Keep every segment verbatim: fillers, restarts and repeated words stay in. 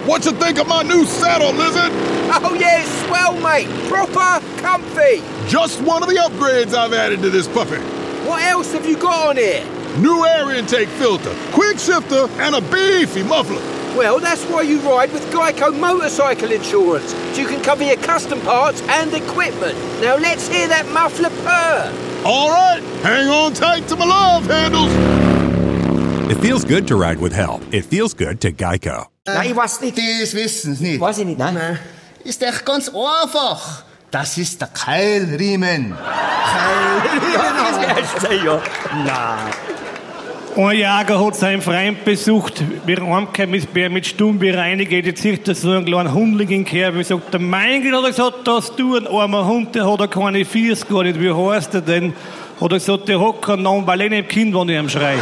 What you think of my new saddle, Lizard? Oh yeah, swell, mate. Proper comfy. Just one of the upgrades I've added to this puppy. What else have you got on here? New air intake filter, quick shifter, and a beefy muffler. Well, that's why you ride with Geico Motorcycle Insurance. So you can cover your custom parts and equipment. Now let's hear that muffler purr. All right, hang on tight to my love handles. It feels good to ride with help. It feels good to Geico. Nein, ich weiß nicht. Das wissen Sie nicht. Weiß ich nicht, nein. Nein. Ist echt ganz einfach. Das ist der Keilriemen. Keilriemen? Ja. Nein. Ein Jäger hat seinen Freund besucht. Wir haben mit Bär mit Stummbier reingeht. Jetzt sieht er so einen kleinen Hundling in Kerbe. Ich sagte, mein Gott, hat er gesagt, das du ein armer Hund, der hat er keine Fiers gar nicht. Wie heißt er denn? Hat er gesagt, der hat keinen Namen, weil ich nicht im Kind war, nicht am Schreien.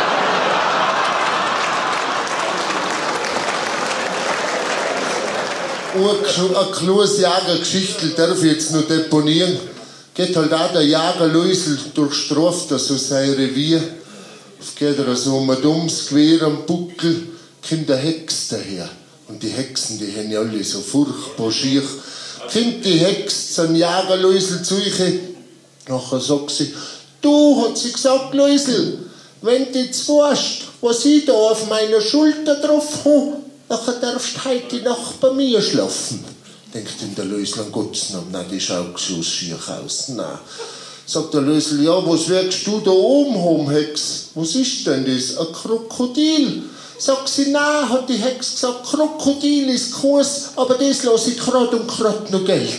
Eine kleine Jägergeschichte darf ich jetzt noch deponieren. Geht halt auch der Jäger Luisel durchstraft also sein Revier. Es geht er so um ein dummes Gewehr am Buckel, kommt der Hex daher. Und die Hexen, die haben ja alle so furchtbar schier. Kommt die Hex zum Jäger Luisel zu euch. Nachher sagt sie, du, hat sie gesagt, Luisel, wenn du jetzt weißt, was ich da auf meiner Schulter drauf habe, nachher darfst du heute Nacht bei mir schlafen. Denkt in der Luisel, an Gottes Namen, nein, die schaut so schier aus, nein. Sagt der Luisel, ja, was wirkst du da oben haben, Hex? Was ist denn das? Ein Krokodil? Sagt sie, nein, hat die Hex gesagt, Krokodil ist Kurs, aber das lasse ich gerade und gerade noch gelten.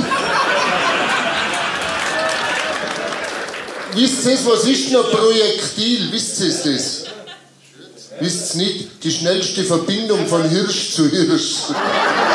Wisst ihr, was ist noch Projektil? Wisst ihr das? Wisst ihr nicht? Die schnellste Verbindung von Hirsch zu Hirsch.